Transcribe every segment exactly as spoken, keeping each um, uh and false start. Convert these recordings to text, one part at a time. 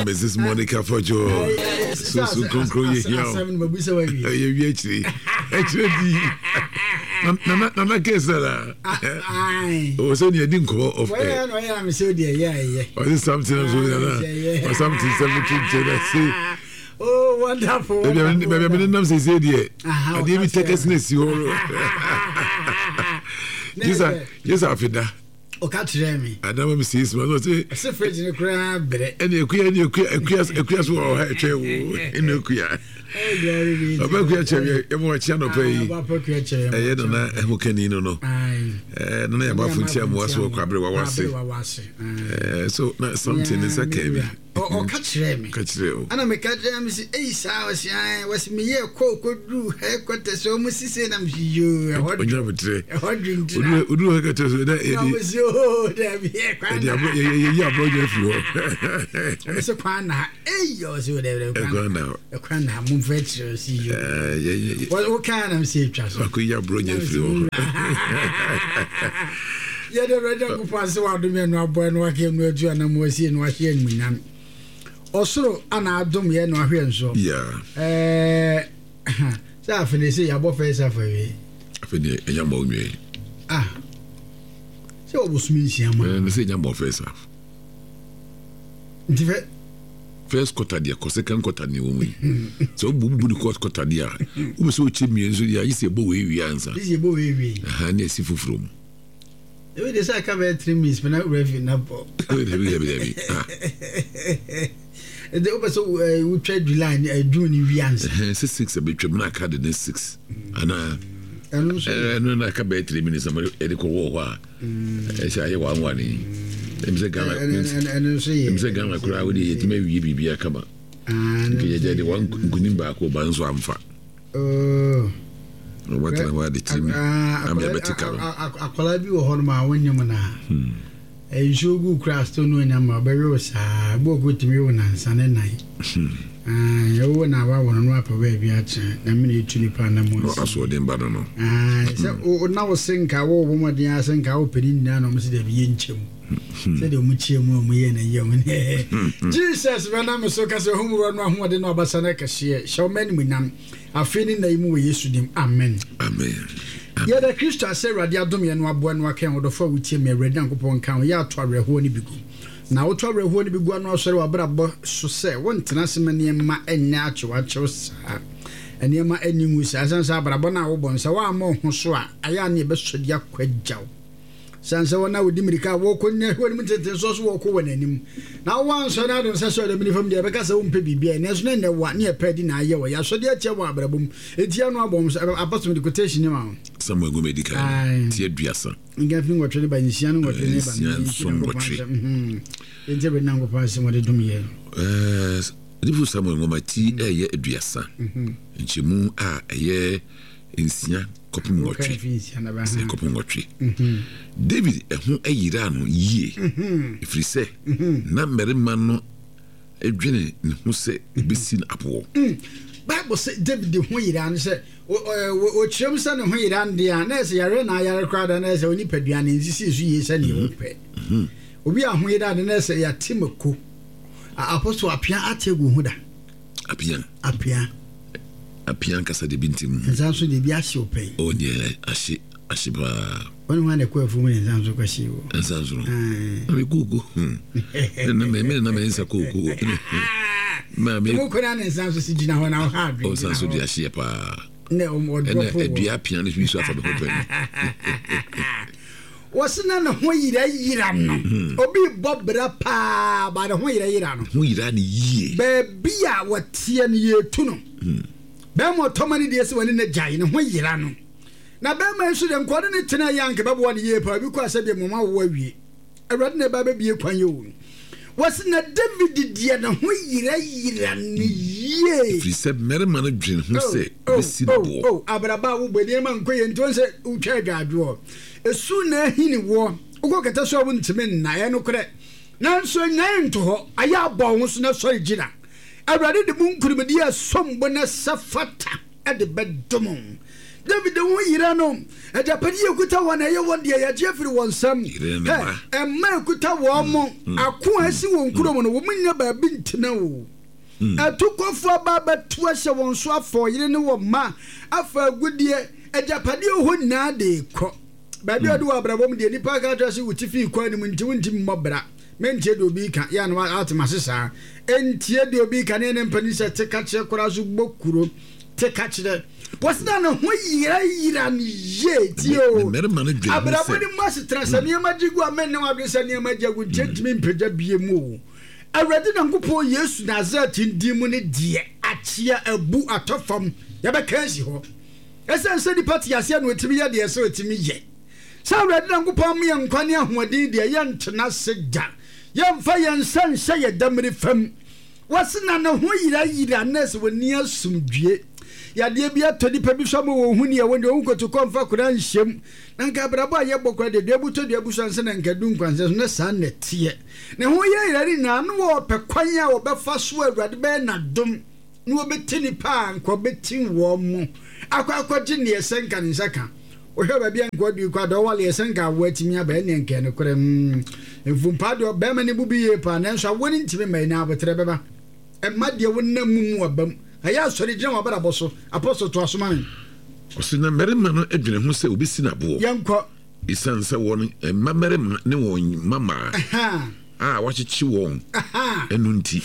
Missus Monica Fojo. So so concro ye here. You be actually. Actually. Na na na kesala. Oh so you didn't call of. Well, no, I am so dear. Yeah, yeah. Or is something or something seventeen. Oh, wonderful. Maybe maybe maybe them say say there. I didn't take us next you. Yes, yes, afida. O ka tire me. Adam me see small say. Se fridge ne kura bere. Ene ekuya ene ekuya ekuya ekuya so o ha twe wo. Ene ekuya. Eh, glory be. Baba ekuya chere e mo chia no pay. Baba ekuya chere. Eh, no na e ho kani no no. Eh, no na ya ba funtia mo aso kwa bere wa wase. Eh, so na something is okay me. O ka tire me. Ka tire o. Ana me ka tire me say eh sa wasi ai wasi me ye ko ko dru he ko te so mo sise na me yo. Onya betre. E ho dru. Udu udu he ka te so da e di. Oh, there be a crime. Yeah, bro, you Mister Kwana, eh, you're so there. A Kwana, a Kwana, move fetch, see you. Yeah, yeah. What kind of safe trust? I could ya bro, you Yeah, the red dog pass out the men who are born working with you and I'm was in what here in Minam. Also, an Adam, yeah, no, here so. Yeah. Eh, so I finish your both face of a finish a young boy. Ah. So was me, Siam. Say, young boy face off. First quarter, dear, second quarter, new woman. So, boom, boom, court quarter, dear. Who was so cheap me and so, yeah, you say, boy, we answer. This is a boy, honey, see for from. The say, I come at three minutes, but not revving up. And they also we trade the line, doing the answer. Six a bit, I'm card in six. And I. And then I come back three minutes. I'm a war. I say, one one. I'm saying, and say, I'm saying, I'm a crowd. It may be a comer. And the one couldn't back or bounce one fat. Oh, what I want the team. I'm a better cover. I call you a hormone when you're mana. A show good craft to know in a barrows. I walk with me on Sunday night. You won't have one wrap away, Biatch, and many tulip and the moon. I saw them, but I don't know. Ah, so now sink our woman, the ass and cow pinning down on Mister Bienchim. Said the Muchim, we and a young. Jesus, when I'm so cast a home run, one more than Obasanaka, she shall men with them. I feel in the movie yesterday. Amen. Amen. Yeah, the Christian said, Radiadomi and Wabuan Wakan or the four with him, a red uncle upon count, ya to a rehoni bigu. Now, to a rehoni bigu, no sir, brabo, so say, one tenacity, ma and natural chose, and near my enemies, as I said, Brabona Obon, so I'm more Hosua, I am near best should yak quid jow. Sansa one now with Dimrica walk on there when the sauce walk over him. Now, once I don't say so, the minute from there because I won't pay be and there's no one near Peddy Naya, I saw the Chawa Brabum, it's Yano bombs, approximately quotation amount. Somewhere go medical, dear Biasa. And getting what by Nisian, what the neighbor. It's every number of person what they do me. Yes, if someone my tea a year Biasa, and she moon a year in Sia. Coping what tree, say coping what tree. David, a whole a year ye. If we say, number man, a jenny who say, be seen up war. Bible said David the Hoyan said, what Chimson and Hoyan, the Anes, Yarena, Yara crowd, and as only Pedian in this is years and you pay. We are Hoyan and as a Timoko. I apostle appear at Teguhuda. Appear, appear. Apianka said the bintim. And also the Biasio pay. Oh, yeah, Ashi, Ashiba. One one a queer for me and Sanso Casio. And Sanso. I go go. And the men of Mensa Cuckoo. Mammy, who could answer Sanso when I had. Oh, Sanso de Ashiapa. No more. And a dear pianist we saw for the open. Wasn't none of what you ran. Or be Bob Brapa by the way I ran. We ran ye. Baby, what tea and ye tuno. Bemo Tomani days when in the giant when you ran. Now, Bema should have coordinate a young about one year per because I said, Mamma, where we a red never be upon you. Wasn't a David dear when you ran ye? If you said, Madam Manager, who say, oh, oh, Abraba, with the man quay and to answer, who charge our draw. As soon as he war, walk at us over to men, I know correct. Now, so nine to her, I have bones, not sorry, Gina. I read the moon could be dear some bonus safata at the bedroom. David the one yirano e japani ekuta won eye won de ya jefri won sam e ma ekuta wo mo ako asi won kuro mo no wo munya ba bi ntina o atukofo baba tu ahye won so afo yire ne wo ma afa agudie e japani ho na de ko ba bi odu abrabom de nipa ka trase wutifi kwa ni munti wunti mmobra mentie de obi ka ya no atmasesa entie de obi ka ne ne mpani se teka che kora so gbokuro teka che wasna no ho yira yira ni ye tio abrabom ni mas trase ne majigu amen ne wadresa ne majigu judgment mpega biemu awrede na nkopon Yesu Nazareth ndimu ne de achia abu atofam ya be kansi ho esen se di party ase no etimi ye de se etimi ye sa awrede na nkopon me yankwane ahoden de ye ntena seja ye mfa ye nsan hye ye damri fam wasna na ho yira yira nas woni asumdue ya de bia todi pa bi so mo wo huni ye wonde wo koto konfa kura nhyem na nka brabo aye bokwa de de buto de buso nse na nka dun kwanse na sa na tie ne ho ye yira na no wo pe kwan ya wo be fa so awrade be na dom no wo betini pa nko betin wo mo akwa akwaji ne esenka ne saka o hwe ba bia nko di kwa do wale esenka wo atimi aba ne nka ne kure mm mfumpa de be ma ne bubi ye pa na nso woni ntimi mai na abotre beba e ma de wonna mumu abam aya sori gina wabara boso apostle to asoma osina merema no adwene ho se obi si na bo yanko isanse won mamerema ne won mama ah wachichi won enunti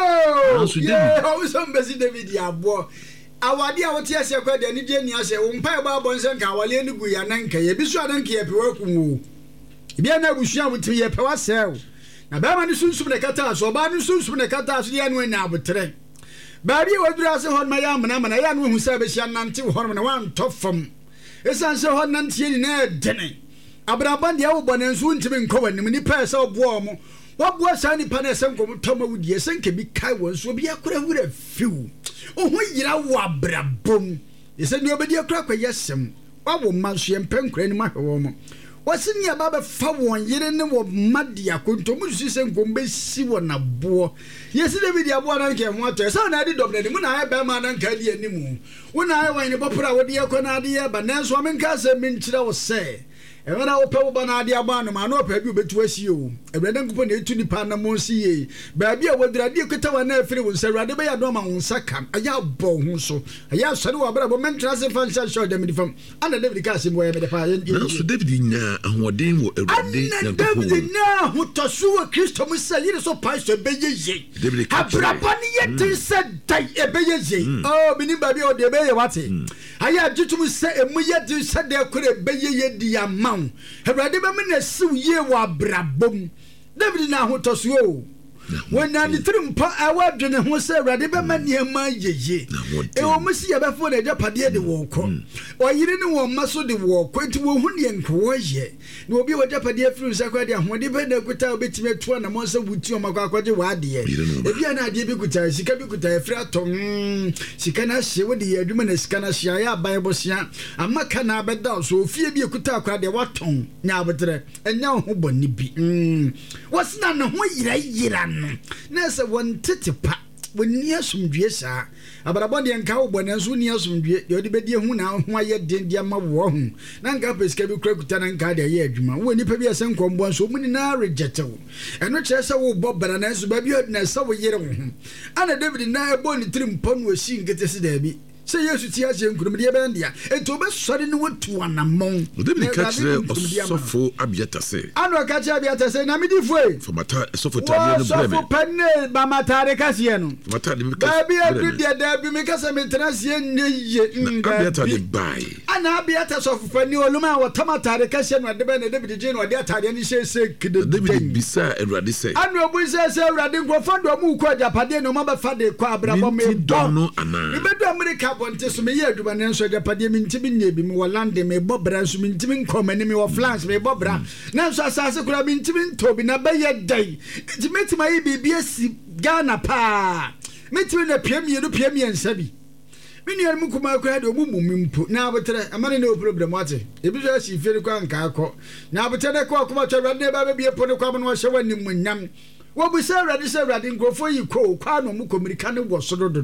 oh yeah how some busy David ya bo awade a wote ase kwa de ni je ni ase wo mpa ba bo nsen ka wale ni gu ya nanka ye bi so adanka ye pewa kumu bia na busua wote ye pewa sew na ba ma ni sunsum ne kata so ba ni sunsum ne kata so ya no na abotre Baby wadura se hon maya mana mana ya no hu sa be hia nante hon mana wan tofam esan se hon nante ni na dene abraban de wo bonen so ntimi nkowanim ni pa se obo mo wabo sa ni pa na se nkom toma wudie se nke bi kai won so bi akora wura fiu o ho yira wo abrabom ese ni obedi akora kwa yesem wabo manso ye mpenkora ni mahwo mo wasini ya baba fa won yire ne wo madia konto mu su se nkom be si wo na bo yesi David ya bo na nke ho ato esa na adi dobne ni mu na ba ma na nka di animu wo na ai wan ni bopura wo de yakona adi ya ba nanso amenka se menkyira wo se Ewena ope wo ba na ade aba no ma na ope bi obetu asi o ewrade nkupo na etu nipa na mo si ye ba bia wodrade kweta wa na afiri wo nsawrade be ya do ma wo nsaka aya bo hu so aya sori wa bra bo mentra se fan sha show dem difam ana David ka se mo ya me de pa na so David nya ahoden wo ewrade na David na hu to so wo Kristo mu se yire so pastor be ye David ka abraba ni ye tin se dai e be ye oh bini ba bi o de be ye wate aya jitum se emu ye tin se de kure be ye di ama Hebrade be me na siw ye wa brabom David na hotoso o wona ni trimpa awa dwene ho se Hebrade be ma niema yeye e o msi ye be fo na japade de wo ko o yire ni wo maso de wo ko enti wo hu ne enko ye na obi wo japade afiri sakwa de ahode be na kuta obetime to na mo se wuti o makwa kwaje wa de ye e bia na ade bi kuta sika bi kuta afiri atom sika na hye wo de ye adwuma na sika na hye ya bible sia amaka na beda so ofie bi kuta akwa de waton nya abotre enya ho boni bi mm wasna na ho yira yira na se won tetepa woni asumdue sa abarabode nka wo bone nso ni asumdue de odi bedie hu na ho aye den dia ma wo hu na nka pesika bi kura kuta na nka de ye adwuma wo ni pa bi ase nkombo nso mu ni na rejectewo eno kire se wo bobara na nso ba bi na se wo yire wo hu ana David na ebo ni trimpo no osi nkete se da bi se Yesu ti ase nkurum de be ndia eto be sori ni wotu anamon David ka kire osofo Abiata se ano ka kire Abiata se na medi foi famata sofo tade no breme sofo panne ba matare kase no famata de me kase ba bi adu de da bi me kase me transie neye Abiata de bai ana Abiata sofo panne oluma wa tamatare kase no de be na David je no de atade ni se se kide David bisa Ewrade se ano obu se se Ewrade nkofo do mu ko japade no ma ba fa de kwa abrabo me dono ana me be America bonte so me ye aduma ne nso japade me ntimi ne bi me Holande me bobra so me ntimi nkomani me wo France me bobra na nso asase kura me ntimi ntobi na be ye dai metima yi bibia si Ghana pa metimi na piem ye no piem ye nsabi me nuan mu kuma kura de omu mumimpo na abotre amane ne problem ate ebi so asi feri kwa nka akọ na abotre ko akoma twara ne ba bia po ne kwa no hye wani munyam wo bu se Ewrade se Ewrade ngrofo yi ko kwa no mu komirika ne wo so dodo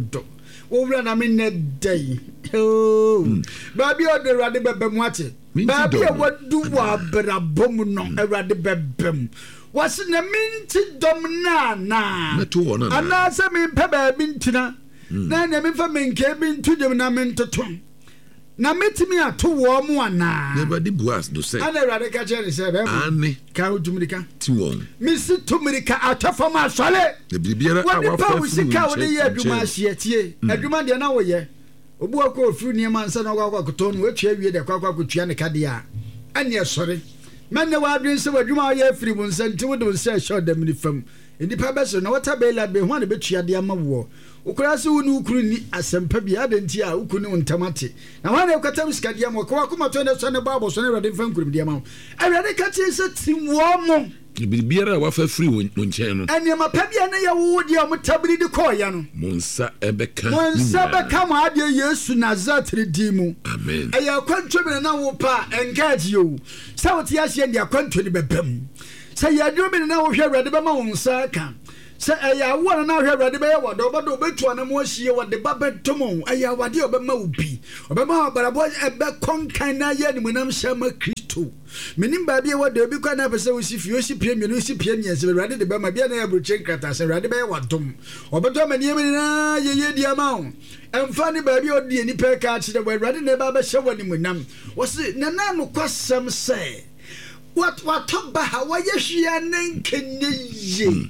wowura na me ne day oh baabi ode Awurade bebem wate baabi e wadu wa brabom no Awurade bebem wase na minti dom na na ana se me pe baabi ntina na na me fa menke bi ntudem na me ntoto na metimi ato wo mu ana Awurade buas do say ana Awurade ka chere se be ani ka utumirika ti won mi si tumirika atafam asole de bibiara awa fa fu sika wo de ye adwuma ahietie adwuma de na wo ye obu akọ ofuru niam ansa na akọ akoto no watwa wie de akọ akotua ne kade a ane esore menne wa adwen se wadwuma ye afiri mu nsa nti wo de nsa show dem ni fam enipa beso na wata bela be ho na betua de ama wo ukura se woni ukuru ni asempa bi adenti a ukuni untamate na wana ukatam sikadi ama kwa kuma to ne so ne babo so ne Awurade fa nkurum de ama Awurade ka ti se timwo mo bibiara wa fa free wo nchen no ene ma pa bia ne ye wo de o mutabiri de ko ya no monsa ebeka monsa beka ma ade Yesu Nazareth di mu amen eya kwantwe bi na wo pa engage yo sa wo ti ahye ndi akwantwe ni bebam sa ya de bi na wo hwe Awurade be ma wo nsa ka se eya wo na hwe Awurade be ye wo do bodo betu na mo hie wo de babetom eya wade obema ubi obema barabo ebe konkan na ye ni munam shama Kristo menim baabia wo de obi kwa na pese wo si fie o si pie mi no si pie mi se Awurade de be ma bia na ya brochen krata se Awurade be ye wadom obeto mani emi na ye ye dia ma wo emfa ni baabia o de ni pe ka chi de Awurade na ba ba hye wo ni munam wo se na na no kwasam se what what ba ha wo ye hwia nenkenye ye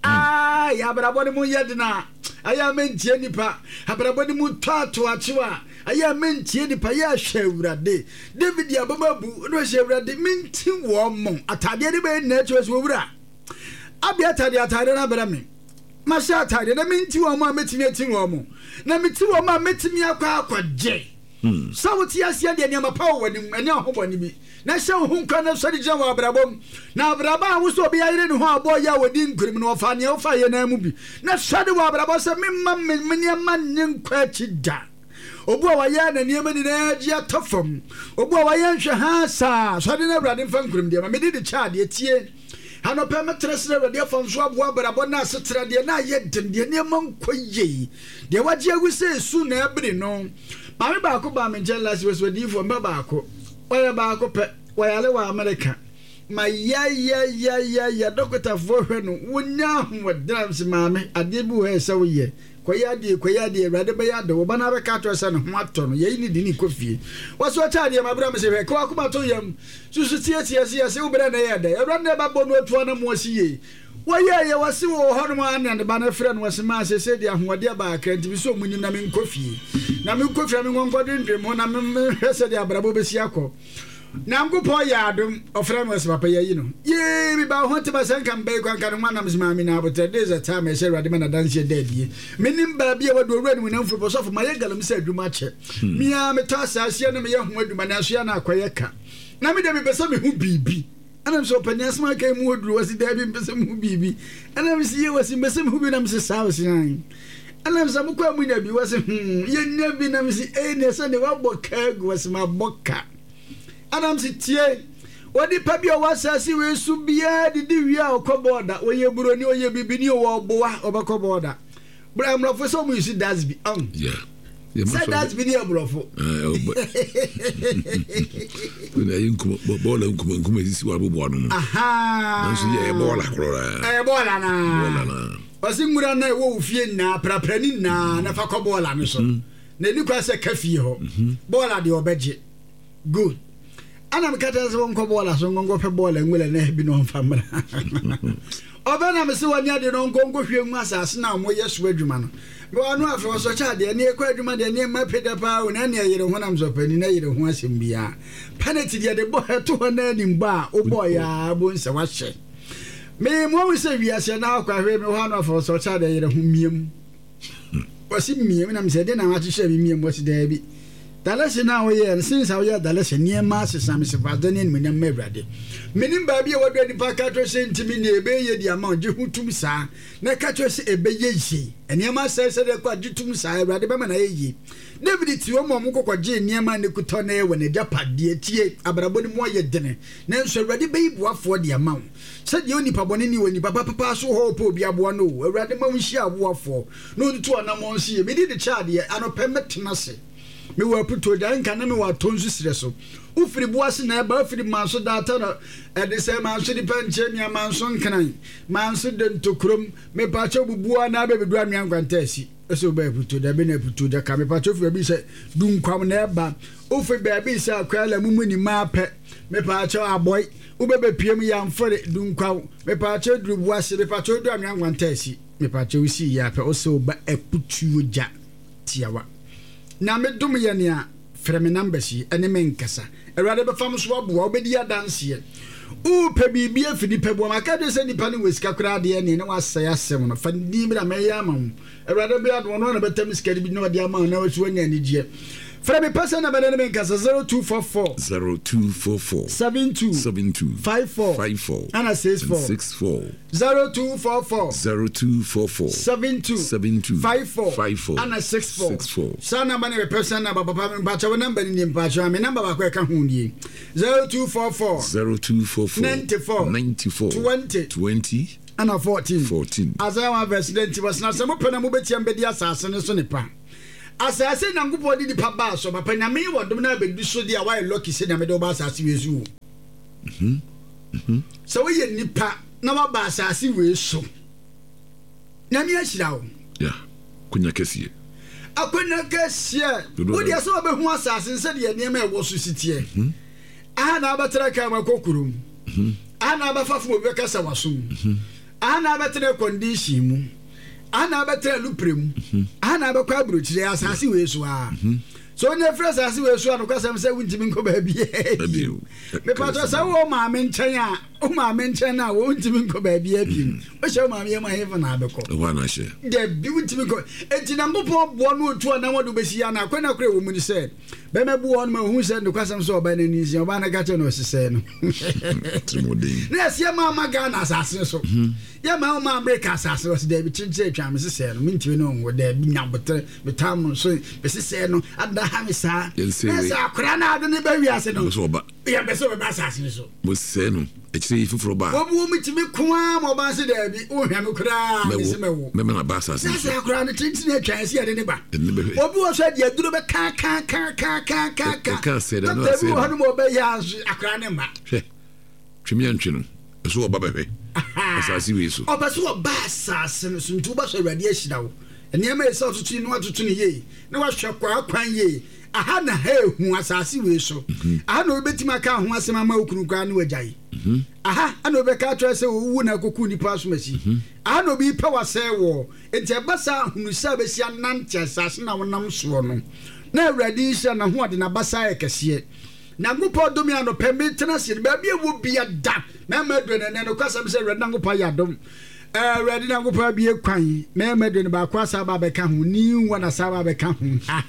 ah ya brabo ni mu yedina aya mentie nipa abrabo ni mu tato achewa aya mentie nipa ya hwe Awurade David ya bababu no hwe Awurade menti wo mo atade ni be na achewa so wura abi atade atade na bra me ma sha atade na menti wo mo ametimi ati wo mo na meti wo mo ametimi akwa akwaje so wo ti asia de niam pa wo ni ene ahoboni bi na sha hu nkwa na so de je wo abrabom na abraba wo so bi ayire ne ho abo ya wodi nkurim no fa ne wo fa ye na mu bi na so de wo abrabo se memma meniam nyen kwa chi da obu a waya na niam ni na ji atofam obu a waya nhwe ha sa so de na Awurade mfa nkurim de ma me de cha de tie hano pe metres na Awurade afam so abo abrabo na setra de na ye dem de niam nkoye de waje aguse su na ebri no mami ba ko ba me jealous was wadi fo mba ba ko oya ba ko pe wayale wa America ma ya ya ya ya ya dokota fo hwe no wonya ho drums mami ade bu he se wo ye koya de koya de Awurade be ya de wo bana be ka to se no ho ato no ye ni di ni kofie waso cha de ma bra me se hwe ko akoma to yam susu tie tie tie se wo bra na ye de Awurade ba bo no to na mo asiye waya ye wase wo hono ma na de ba na frɛ no wase ma se se de ahode ba ka nti bi so munyim na me nkofie na me nkofie me ngonko de ndwem ho na me hwese de abrabo be si akọ na ngupo ya adum ofra me wase papa yayi no ye mi ba ho te ba san kan be kwan kan na me ma mi na abotre days a time e se Awurade ma na dance dadie menim ba bia wadu owura ni na mfo bo so fo ma ye galam se adwuma che mi a me to asase na me ye ho adwuma na so ya na akoye ka na me de me besa me hu bibi anam so panyas ma kai mu oduru wasi da bi mbese mu bibi anam si ye wasi mbese mu bi nam se sa wasi nan anam sa mu kwa mu na bi wasi hm ye nya bi nam si e ne se ne wa boka gu wasi ma boka anam si tie wadi pa bi o wasasi we su bia di di wi a okoboda wo ye buro ni o ye bibi ni o wo boa obakoboda bra mrofo so mu isi dasbi um yeah Say that's video brofo. Na yinkum bola nkum nkum esi wa bobo anu. Aha. Nanso ye bola krora. Eh bola na. Bola na. Osi ngura na wo ufie na praprani na na fa ko bola no so. Na ni kwa se kafie ho. Bola de obeje. Good. Ana mkata se won ko bola so ngongo pe bola ngwele na bi no mfamra. Obana me se wanya de no ngongo hwe ngu asase na mo yeso adwuma no. Wanu afro so cha de ne ekwa adwuma de ne ma peda pa o na ne yere ho nam so pani na yere ho asem bia paneti de de bo heto ho na ni mba o boy ya bo nse wa hye me mo we se wiase na akwa hwe me wanu afro so cha de yere ho miem wasi miem na me se de na ma hye mi miem wasi da bi Dalasi na we since how ya dalasi niema sesam se fadane ni menyam mawrade menim ba bia wadwa nipa ka twa se ntimi na ebeye di ama je hutum saa na ka twa se ebeye yi niema se se de kwa jitum saa awrade be ma na yeyi David ti o mo mo kokwaje niema ne kuto na e wona japade tie abrabo ni mo ye dene na nso awrade be yibuafo de ama se de onipa bone ni woni papa papa so ho po bia bo no awrade ma wonhia aboafo no ntu anamon se me di de chade anope metena se me wa puto da nka na me wa tonsu sire so ufiri buase na ba ufiri manso data na e de se manso di panche mi manso nkan manso de ntokrom me pa che bubua na be bedu anwa nkwantasi eso ba puto da be na puto da ka me pa che ufiri bi se dunkwam na eba ufiri ba bi se akwala mumu ni mape me pa che aboy ubebe piem ya mfore dunkwam me pa che duru buase me pa che du anwa nkwantasi me pa che usi ya pe oso ba eputu ja tiawa na me dum ye ne a freme number si ene me nkasa erade be fam so aboa obedi adanse ye u pe bibia fidi pe bo maka de se nipa ne wesika kura de ne ne wasaya asem no fa ni mi da me ya ma erade be ado no na betam sikadi bi no de ama na wasu anya ni je freme person na be ne me nkasa zero two four four zero two four four seven two seven two five four five four and six four six four zero two four four zero two four four seven two seven two five four five four and six four six four sana bana be person na papa me bacha number ni mpacha me number ba ko ka hu ni zero two four four zero two four four ninety-four ninety-four twenty twenty and fourteen fourteen azawa president was na se mo pena mo betiam be dia asase ne so ne pa asase na ngupo di di pa ba so papa na me wodom na be du so dia why lucky se na me do ba asase wezu mhm mhm so we ye nipa na wa ba asase we so na me ahira wo ya kunya kesie akwena kesie wo dia so be hu asase se de ne ma e wo so sitie mhm aha na abatara ka ma kokurum mhm aha na abafafu mo be kasa wasum mhm aha na abatara condition mu ana betre luprem ana be kwa brochire asase we so a so ne fresh asase we so an kwasam se wuntimi nko ba bie me pato sa wo ma me nchen a o ma me nchen na wo wuntimi nko ba bie bi o she ma me ma heaven na be ko wa na she de bi wuntimi ko enti na mbopo bo no otu na wodo besi ya na kwena kure wo mu ni se be me bu won ma hu se ne kwasam so oba na ni si oba na ka che no sise no trimodin na se ma ma ga na asase so ya ma ma break asase so de bi chinche atwa me sise no minti no wo de bi nyabotre betam so be sise no ada ha me sa na sa akura na ade ne ba wi ase no so ba ya be so be ba asase so mo se no ekire ifufuro ba wo bu mi timi kwa mo ba se de bi o hwa me kura me se me wo me me na ba asase na sa akura ne chinchi na atwa ase ade ne ba wo bu wo so de aduro be ka ka ka ka ka ka ka ka se de no se wo no mo be ya akura ne ma hwe twimi antwe no so oba bebe asase we so oba so oba asase no so ntu ba so awade ahira wo ene ma esa otutu no atutu ne ye na wa hwe kwa kwan ye aha na ha hu asase we so aha na obetima ka ho asema ma okunu kwa ne wajai aha ana obeka atwa se wu na koku ni paso masi aha na obi pa wase wo enti basa hunu sa be sia nante asase na wonam so no na awade hira na ho ade na basa ekese na ngupo domi ano permitna se ba bia wo bia da na ma do ne no kwasam se awade ngupo ya dom eh awade na ngupo bia kwan na ma do ne ba kwasa ba be ka ho ni wana sa ba be ka ho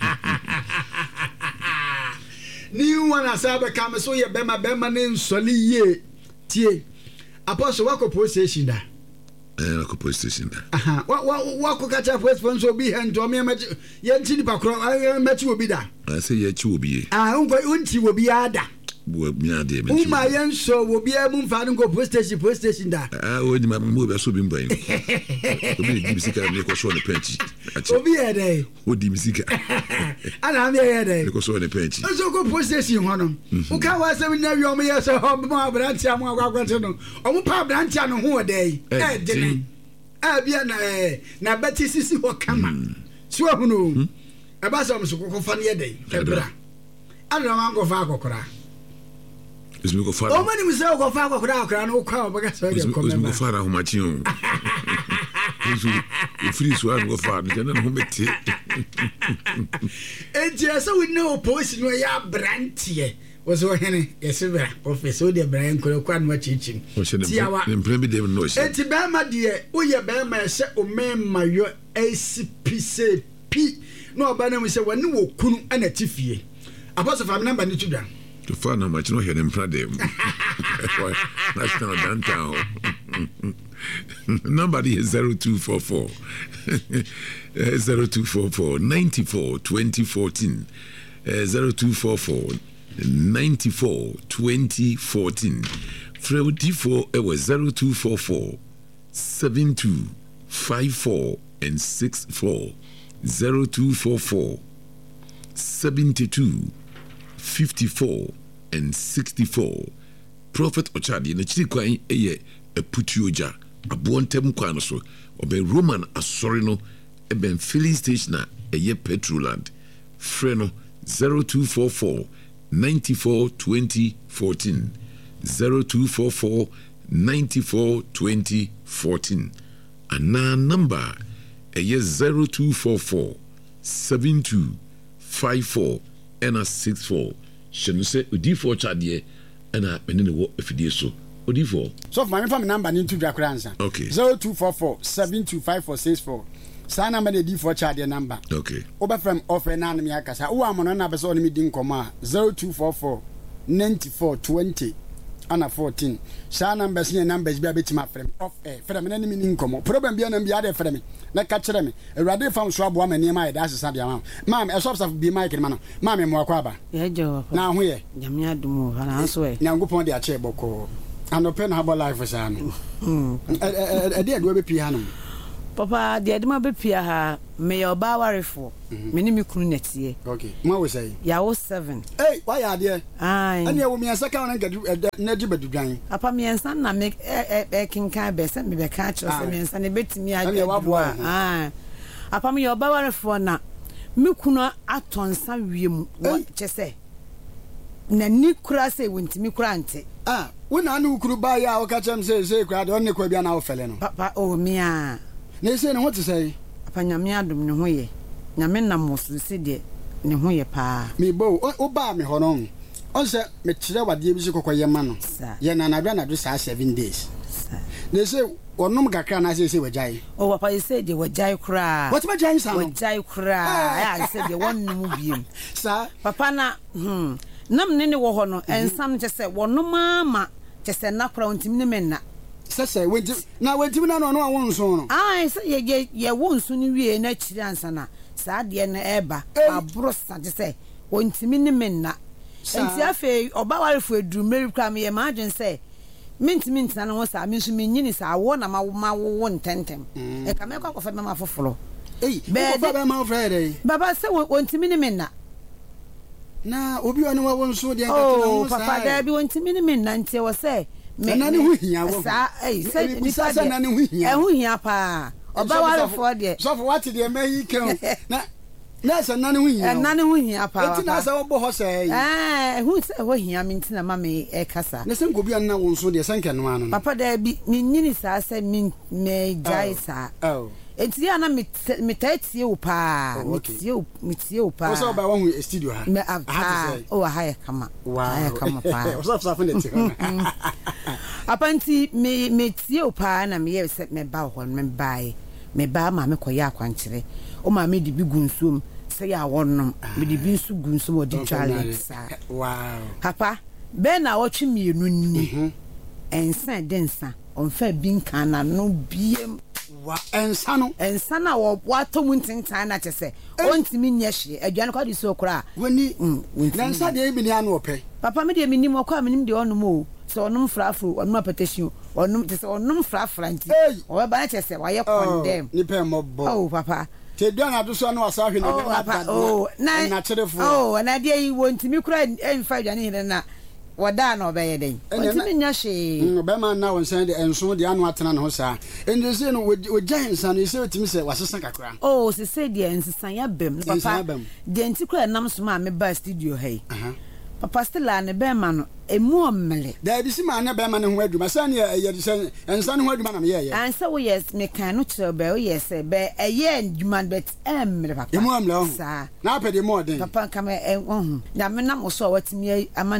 ni wana sa be ka me so ye be ma be ma ne nsoli ye tie apostle wako police station da eh wako police station da aha wa wa wako kacha police sponsor bi hento me ma ye nti ni pakro ma chi obi da I say ye chi obi e ah unko unti obi ada bo mi ade me chi uma ye nso obi e mu mfa nko police station police station da ah o ni ma mo be so bi mban obi di bisika me ko so ne penchi obi e dey o di bisika ana me e dey ko so ne penchi so ko police station ho no o ka wa se na wi o me ye so ho mo abranti am agwagwate no o mo pa abranti no ho dey e dey ah bia na eh na beti sisi ho kama so hu no e ba so mo so ko fa ne dey ebra ana ma ngo fa akokora ismi ko fa o mani mi se ko fa akokora akokora no kwa o ba ga so dey ko me ko fa ra ho machi o isu free so an go fa ne na ho meti e je so we know police no ya brantie was o hene yesebra professor de Brian ko kwa no chichim tiawa employee bi dem no she enti be ma de o ye be ma se o memma yo A C P C P no ba na mu se wani wo kunu ana tifie Apostle from number ni tudwa. To find how much no hear them Friday. National downtown. Number is zero two four four zero two four four ninety-four twenty fourteen zero two four four ninety-four twenty fourteen. Fred four it was zero two four four seven two five four and six four zero two four four seventy two fifty-four and sixty-four. Prophet Ochadi na chiri kwan eye eputuoja abontem kwan so obe Roman asori no eben filling station na eye Petroland freno zero two four four ninety-four twenty fourteen zero two four four ninety-four twenty fourteen ana number eye zero two four four seven two five four and six four. Shenuse Udifo Chadie and a menino wo efidie so. Udifo. So my family number into Drakransa. Okay. zero two four four seven two five four six four. Sa number the D four Chadie number. Okay. Oba from offer na me akasa. Wo amono na be so ni din koma zero two four four ninety-four twenty and fourteen. Sa numbers ni numbers bi abetima frem off air. Frem na ni mi nkomo. Problem bi na bi ade frem. Na ka kire me. Ewrade fam so abo amani ma ida asesa dia ma. Mam e shop bi mic ni ma no. Mam me mo akwa ba. Ye jo. Na ho ye. Nyame adumo ha na so e. Nyangopon de ache boko. Anope na habo life sa no. Mm. E de ado be pi ha no. Papa de adima be pia ha me yo ba warefo. Me ni me kunu netie. Okay. Ma we say. Ya wo seven. Hey, why ya de? Ai. Ani e wo mi asaka na gadu na ji badudwan. Papa mi ensa na me e kinkan be se me be ka cho se me ensa ne betimi Ani e wa bo. Ah. Papa mi yo ba warefo na me kunu atonsa wiem wo chese. Na ni kura se wontimi kura ante. Ah, wo na anu kuru ba ya wo ka chem se se kura de onne kwa bia na wo fele no. Papa o mi a. Na se ne what say? Papa nyame adom ne ho ye. Nyame na mosusi de ne ho ye pa. Me bo o ba me ho no. On se me kire wade bi se kokoye ma no. Ye na na bia na do sa seven days. Na se onum kakra na se se wajai. O papa you say de wajai kura. What ma jai sa no? Wajai kura. I say de wonnum biem. Sa Papa na hmm nam ne ne wo ho no ensam je se wonnum ama je se na kura ontimi ne menna. Sese wenti na wenti na no no awon so no. Ah se ye ye ye wonsu ni wie na chiri ansa na sa de na eba abro sa je se ontimi ne menna. Enti afi oba warefo eduru meri kwa me ye imagine say mint mint na no sa me nso me nyini sa wo na ma ma wo ntentem e ka me kwa kwa fa me ma foforo eh be baba ma friday baba se ontimi ne menna na obi oni wa won so de ngati na mo sa papa da bi ontimi ne menna ntie wo se me nani hu hia wo sa eh se ni sa sa nani hu hia e hu hia pa oba warefo de so for what de me yi ken na na sa nani hu hia nani hu hia pa enti na sa wo bo ho sai eh hu se ho hia me ntina ma me e kasa na se ngobi an na won so de sanke no ano papa da bi me nyini sa sa me me jai sa oh enti ya na me me tatie wo pa me tie wo me tie wo pa o so ba wo hu studio ha me ata o ha ya kama wow kama pa o so so fa net ko apanti me me tie wo pa na me ye se me ba ho me bai me ba ma me koya akwankire o ma me di bi gunsuom se ya wonnom me di bi nsu gunsuom o di challenge sa wow papa be na wo twi mienu ni ensa densa on fa bi nkan na no biem wa ensa no ensa na wo wato muntintan na chese ontimi nya hye aduane kwa di so kora woni na ensa de bi ni anu ope papa me de minim okwa minim de onum o so onum frafro onum apetition onum te se onum frafra nti o ba na chese wa ye condemn ni pe mo bo oh papa te duana do so na wasa hwe na be na da oh na na cherefo oh na de yi wontimi kora emfa aduane hire na wada na obeye den ontimi nya hye be ma na won san de enso de anu atena no sa ende se no wojan nsan no se otimi se wasesa kakra oh se se de ensan ya bem papa de enti kora nam so ma me ba studio hey papa stella ne be ma no emu omele da bi si ma na be ma ne ho aduma sa ne ye de se ensan ho aduma na me ye ye ansa wo yes me kan no chere be wo yes be eye aduma bet emle papa emu omele ho sa na apede mo den papa kama e ho ya me na mo so watimi ama na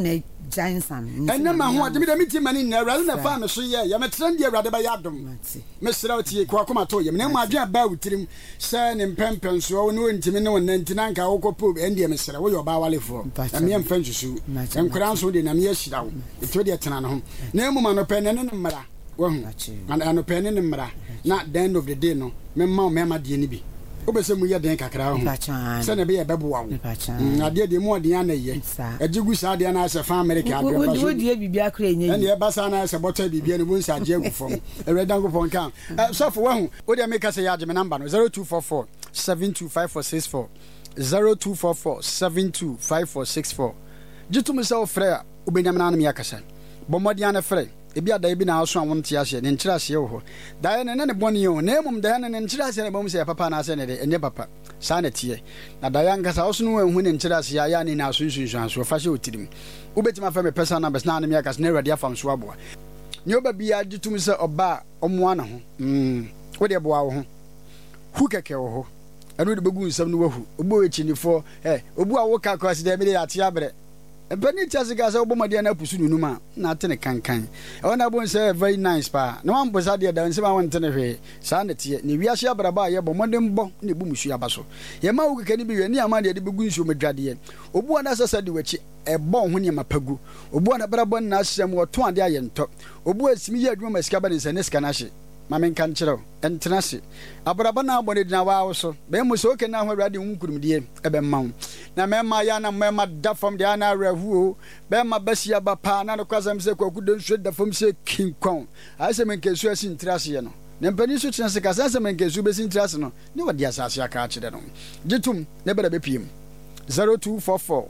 Jansan ene ma ho ade me de meti mani na awurade na fa me so ye ye metrem de awurade ba ya dom me sira otie kwa koma to ye me ma adwen ba wutirim se ne mpempen so ne wontimi ne wonantina nka wokopo ende me sira wo yo ba walefo na me mfa nsusu enkura so de na me yashira wo eto de tena no ho na emu ma no pe ne ne mmara wo hu ana no pe ne ne mmara na the end of the day no me ma me ma de ne bi obese mu ye den kakra ho se ne be ye bebo wa wo ade de mu ode ana ye ajigu sa de na se fa America ade ba so odi bibia kra enye ene e ba sa na se bota bibia ne bu nsa je agufom e dan gufom kan so for wa hu odi make say ya je me number no zero two four four seven two five four six four zero two four four seven two five four six four jitu me se ofre obenyam na na me yakasa bomodi ana frɛ ebi ada bi na aso anwon tia hye ne nkyira hye wo ho da ne ne bɔne yo na emum da ne nkyira hye ne bom se papa na ase ne de enye papa sa na tie na da yan kasa oso no ehu ne nkyira hye ya ne na aso nsunsun so fa hye otirim ubetima fa me pesa na bes na ne me akasa na awurade afam so aboa ne oba bia gitum se oba omoa na ho mm wo de boa wo ho hu keke wo ho anu de begu nsam no wahu obo echinifo eh obu a wo ka kwase de me de ate abre ebani tiase ga se obomade na pusu nunu ma na tene kankan e wona bon se very nice pa na wan bosa de da nse ma won tene hwe sa na tie ne wiase abraba ye bomode mbo ne bu musu abaso ye ma wo keke ni bi ni ama de de begu nsu medwade obu na sasa de wachi e bon ho ne mapagu obu na brabon na asem wo to ade aye nto obu asimi ye adwuma masika ba ne se ne sika na hye mamen kan kyerɛw entena se abraba na abɔ ne dina wa so be mu so ke na ho awurade hunkurumdie ebe mawo na mema ya na mema da fam de ana rahuo be ma basia ba pa na no kwasam se kwakudo nsu da fam se kinkon ase men kesu asi ntirase ye no ne mpani so kyena se kasa se men kesu be si ntirase no ne wadi asase aka kyerɛ no gitum ne bere be piem zero two four four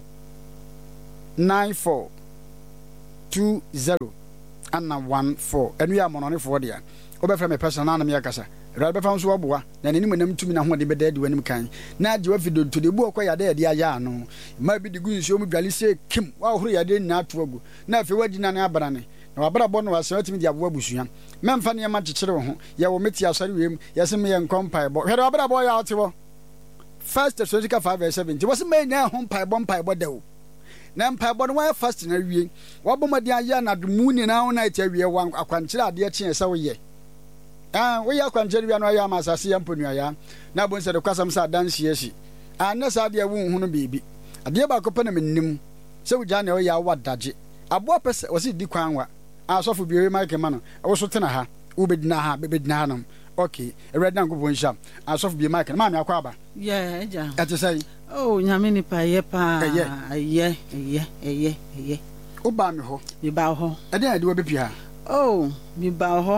nine four two zero ana one four enu ya monone fo dia obefra me personal na me yakasa ra be fam so oboa na nani manam tumi na ho de beda di wanim kan na je wa fido to de bu okwa ya da de aya no ma bi de gu nsuo mu dwale se kim wa horo ya de na to agu na afi wadi na na abara ne na wabara bo no wa se timi di aboa busua memfa ne ma kyekere ho ya wo meti asare wiem ya se me ye nkompai bo hwere wabara bo ya ote bo first Thessalonians five verse seventeen was me na ho mpai bo mpai bo da o na mpai bo no wa first na wie wabomade aya na dumu ni na ho na tia wie wa akwankyere ade kye se wo ye ah we ya kwanjeri bia no ya masase ya mponu ya na bon se de kwasam sa danse yeshi ah na sa de wu hu no bibi ade ba ko pa na mennim se wuja na ya wadaje abo pese wose di kwanwa asofo biwe marke ma no wo so tena ha wo bedina ha bedina ha no okay red na go bon sham asofo biwe marke ma me akwa aba yeah eja ate sai oh nyame ni pa ye pa ye ye ye ye o ba me ho mi ba ho ade ade wo bepi ha oh mi ba ho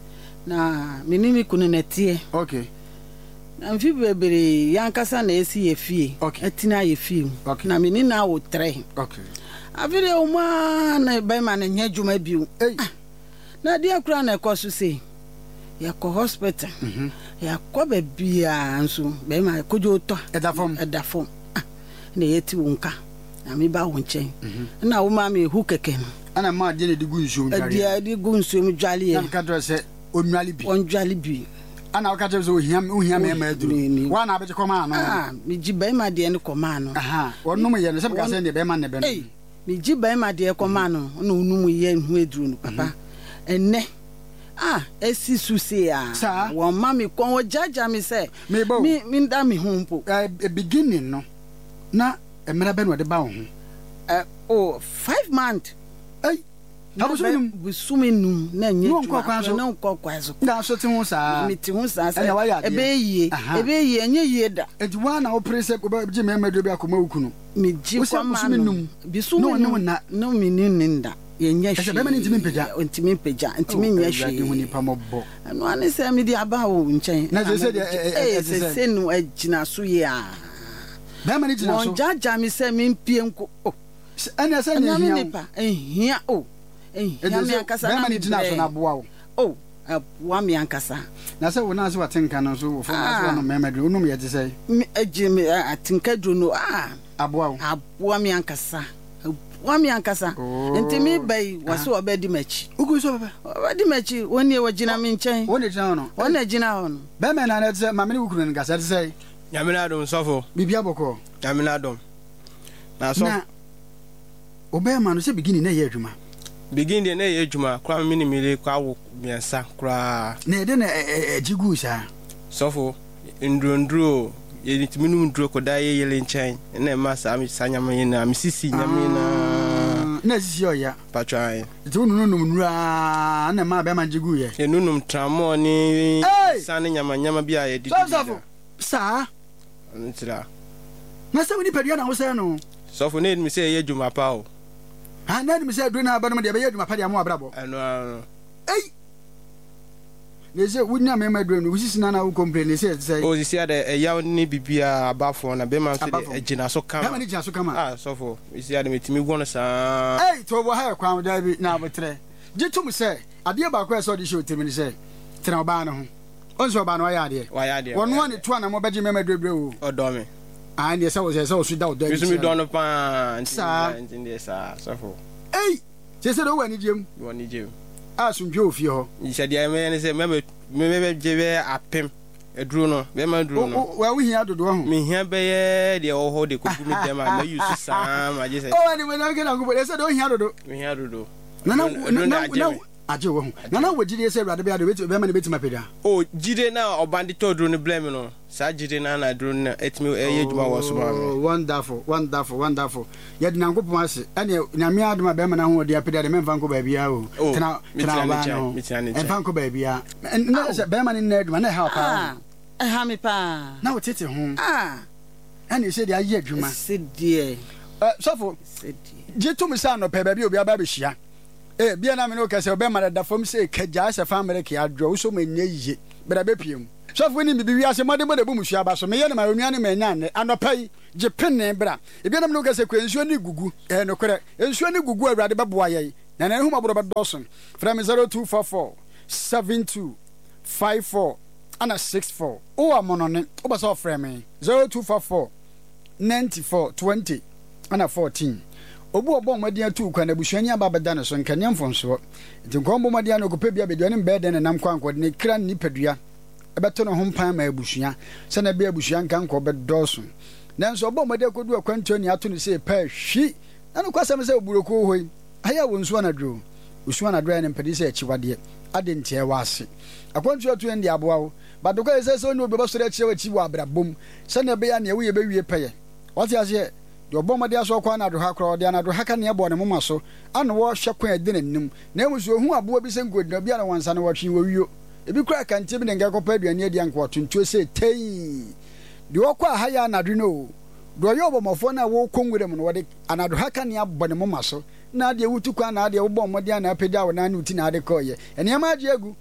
na minimi kunu netie okay na mfi bebere yankasa na esi ye fie okay atina ye fie okay na mini na wo tre okay avire o ma na be ma na nya djuma biu eh na dia kura na ekoso se ya ko hospital mhm ya ko be bia nso be ma kojo to edafom edafom na yeti wonka na mi ba wonchen mhm na wo ma me hu keke no ana ma de ne di gu nsuo dwale dia di gu nsuo mu dwale ye na ka do se onwale bi onwale bi ana waka tebe so ohia ohia me ma aduru wa na abeje koma ano ah mi ji be ma de ne koma ano aha wonum ye ne se ka se ne be ma ne be no eh mi ji be ma de koma ano na onum ye hu aduru no papa enne ah esi susi ah won ma mi kon wo jaja mi se mi mi nda mi hu mpo eh beginning no na emra be no de ba ho eh oh five months eh Abu suminu busuminu na nye twa na nkọ kwazo da so ti hu sa mi ti hu sa se ebe yie ebe yie enye yie da ejiwa na oprese ko ba ji mema do bi akoma ukunu mi ji kwa ma no busuminu na no mi ni nda yenye hwe be ma ntimi mpega ntimi mpega ntimi nya hwe hu ni pa mobbo no ane se mi di aba wo nchen na se se eh se se no agina so ye a be ma ni gina so mon jaja mi se mi mpie nko oh ane se nya hia nipa ehia oh eh ya mi ankasa na mi dina so na boa wo oh aboa mi ankasa na se wo na se watenka no so wo fo na so no memedru unum ye tse mi eji mi atinka dru no ah aboa wo aboa mi ankasa aboa mi ankasa enti mi bai waso obedi machi ugu so baba obedi machi woni e wagina mi nchen woni gina no woni gina ho no be me na na tse ma me ni wukuru ni gasa tse nyame na dom sofo bibia boko nyame na dom na so obema no se beginning na ye adwuma beginning na ye adwuma kwa me ni mele kwa wo miensa kwa na de na ejigu sa sofo ndrondro ye nitimi nu ndro koda ye yele nchen na ma sa mi sanyama ye na mi sisi nyame na na sisi oya patwan tu nu nu nura na ma be ma jigu ye ye nu num tramo ni sane nyama nyama bia ye di sofo sa ntira na se woni padua na wo se no sofo ne mi se ye adwuma pa o ha na mi se adwuma na ba no de be ye adwuma pa de amo abrabo ano ano ei ne se wunya me ma adwuma no wusisi na na wo complain se se o sisi ade e yaw ni bibia abafo na be ma se de agina so kama ha ma ni gina so kama ah sofo sisi ade metimi gwono sa ei to bo ha kwa da bi na abotre gitum se ade ba kwa se odi show temi se tena oba no ho onso oba no wa ya ade wa ya ade wono ne to na mo beji me ma dwedwe o odo me ah ne se wo se se wo su da odo mi do no pa ntinde sa sofo ei se se do wani jem wani jem a sunjwe ofie ho yisa dia me ne se me me me jebe apem eduru no be ma duru no wa wi hia dodo ho me hia be ye de o ho de kogu me dem ma use sam ma je se o ani me na ke na go se do hia dodo me hia dodo na na na aje wo ho na na wo jide se brade be ade be ma ne betima peda o jide na obandi to duru no blame no sa jide na na duru na etimi eye djuma wo so ma me wonderful wonderful wonderful ye de nankopon ase ene nyame adoma be ma na ho de apeda de memfa nko ba bia o tena tena ba no memfa nko ba bia na se be ma ne na aduma na ha pa eh ha me pa na wo tete ho ah ene se de aye aduma se de eh sofo se de je to me sa no pe ba bi obi aba be hia eh bia na me no kase obema da fam se kaja se fa mere ke adwo so ma nya yiye bra be piem so fo ni bibi wi ase mode mode bu musua ba so me ye na ma onua ne ma nya ne anopai je penne bra e bia na me no kase kwensuo ni gugu eh no kore ensuo ni gugu awrade be boa ye na na hu mabro be doson from zero two four four seven two five four ana six four o amono ne o ba so frame me zero two four four nine four twenty ana fourteen obu obo mmadi atu kwa na busuani ababeda ne so nkane mfonso nti nkombo mmadi an okope bia bedua ne mbede ne nam kwankode ne kra ni padua ebeto ne hompan ma abusua se na bia abusua nkan ko bedoso nanso obo mmadi akodu akwanto ni ato ne se pa hwi na no kwasam se oburoko hoi aya wonso na dro usuana na dro ne mpedi se achiwade ade ntie wase akwanto atu ndi aboawo badoko ese se oni obeba sore achiwa achiwa abrabom se na be ya ne wo ye be wie peye wati ase de obomade aso kwa na do ha kro de na do ha ka ne ebo ne moma so ana wo hwe kwa ade nanim na emuso hu abo bi se ngodina bia na wansa na watwe wo wio ebi kura kan tibi ne ngakọ pa aduane adi anko tuntuo se tei de okwa ha ya na do no do yo obomofo na wo kongwere mu no wode anado ha ka ne abo ne moma so na de wutu kwa na de wo bomode na apedi awo na ne uti na ade koye ene ma age agu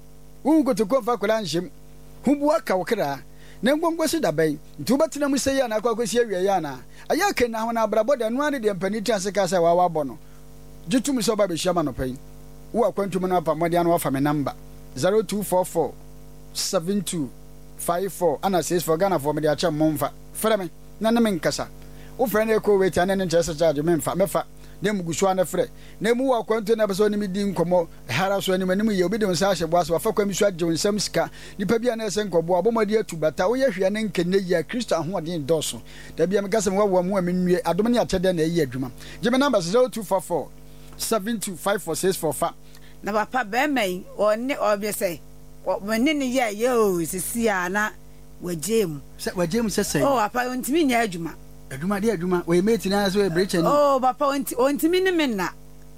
wo ngotoko fa kula nhyem hu bu aka wokra na ngongwo si dabai nti obatina mu sey na akwa kwesi awie ya na aya ke na ho na abrabo de no ane de mpaniti aseka sa wa wa bo no jitum so ba be hia ma no pai wo akwantum na pa mode anu afa me number zero two four four seven two five four ana six for Ghana for me de acha momfa frɛ me na na me nkasa wo frɛ na ko weti ane ne nkyɛ charge me mfa mefa na mugusu ana frɛ na mu wa kwanto na beso ni mi di nkomo hara so ani manim ye obi de nsa ahye boaso wa fa kwami so agye nsam sika nipa bia na ese nkobo abomadi atubata wo ye hwea ne nkenne ya Kristo ahoɔden dɔso da bia me kasem wa wa mu amenwie adom ne akyɛde na eyi adwuma gye me number zero two four four seven two five four six four fa na papa be mai ɔne ɔbɛ sɛ wɔne ne ye ye o sisi ana wagem sɛ wagem sɛ sɛ oh papa ontimi nya adwuma adwuma de adwuma we meti na so e brecha ni oh papa onti ontimi ne menna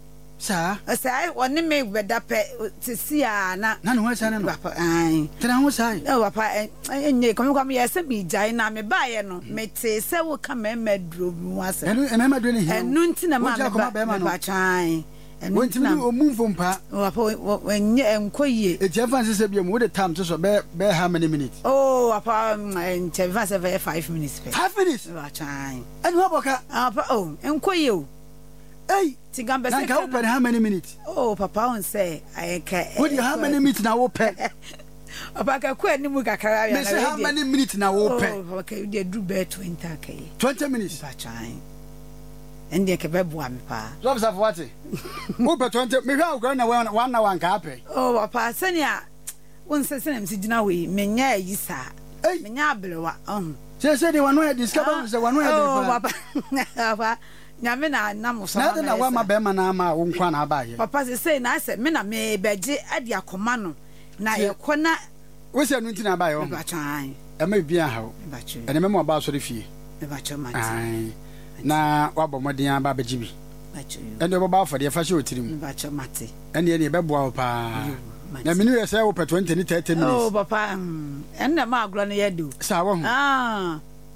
sa sa woni me beda pe sisi ana na no wasa na no papa ai tena ho sai oh papa enye komi komi ye se mi jai na me ba ye no mete se wo ka me madro mu ase enu e me madro ne hi enu nti na ma me ba chan enu nti na o mu mfompa oh papa wenye enkoye e je fan se bia mu de time so so be be how many minutes oh papa en che van se five minutes five minutes ba chan enu aboka papa oh enkoye o hey Tigamba say how many minutes oh papa on say I can what how many minutes na wo pe papa ka kwa ni mu kakara ya na how many minutes na wo pe oh papa ka dey do be twenty kai twenty minutes ba chan ende ke be boa me pa so for what wo pe twenty me hwa ogran na one na one ka pe oh papa sania won se se na msi gina we menya yi sa menya ablewa um se se de wanu e discover se wanu e oh papa papa nyame na nam so na na wa ma be ma na ma wo nkwa na aba ye papa se say na se me na me beje ade akoma no na ye kona wo se no ntina aba ye o ba chan e ma bia ha o ba chan ene me mo ba so re fie me ba chan ma ai na wa bo modin aba beji bi ba chan ene bo ba fode fa she otirim ba chan mate ene ene be boa pa na minu ye say wo pe twenty ni thirty minutes oh papa enne ma agro no ye do sa wo ah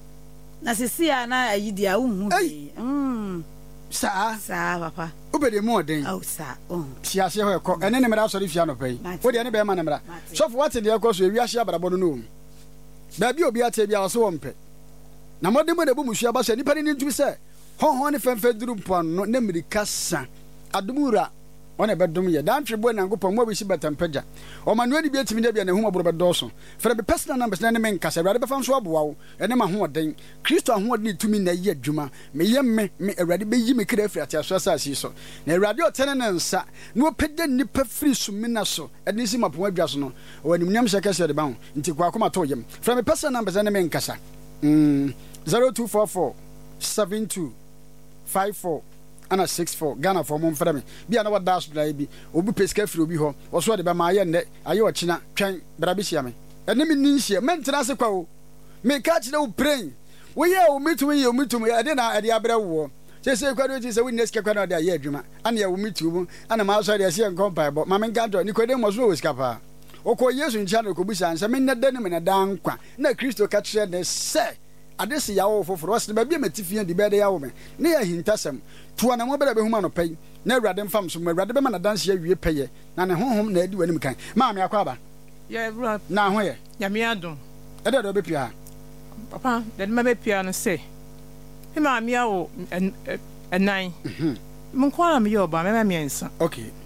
na sisi a na ayidia wo hu bi mm sa sa papa obede mu oden oh sa oh si ase ho ekọ ene ne mera sori fia no pai wo de ne be ma ne mera so for what de ekọ so ewi ase abrabo no no ba bi obi ate bia so wo mpe na modem na bu muhua ba se nipa ni ntumi se honhon ne femfe duru pon no na mirika sa adumura ona be dum ye dan twebo na ngopon mo bi si betampaja o manuel bi atimi da bia na hu aburo be doso fere be personal numbers na ne men kasa awurade be fa nso aboa wo ene ma ho oden kristo ahoɔden tumi na yi adwuma me ye me me awurade be yi me kra afiri atiaso asasi so na awurade otene ne nsa na opeda nipa firi sumina so ene si mapo adwa so no o anim nyam shaka se de ba ho nti kwa akoma to yem fere be personal numbers na ne men kasa mm zero two four four seven two five four ana six four Ghana for mom frame bia na wada so dai bi obi peska firi obi ho wo so de ba ma ye nne aye o china twen bra bi hia me ene mi ninhie mentena se kwa o me ka chine wo praying wo ye o mitu ye o mitu ye ade na ade abra wo se se kwa do ti se wo neska kwa na de aye adwuma ana ye wo mitu mu ana ma so de se enkom pai bo ma men ga do ni ko de mo so wo ska pa o ko yesu ncha na ko busa nsa men na de ne me na dan kwa na kristo ka chire ne se ade se yawo foforo wase ba bia matifia di bede yawo me ne ya hintasem tuwa na mo bere be huma no pai na awurade mfam so awurade be ma na danse awie peye na ne honhom na adi wanim kan ma me akwa ba ya bro na ho ye ya me adon e de do be pia papa de ma be pia no se me ma me awo enan mhm mun kwa na me yo ba me ma me ensa okay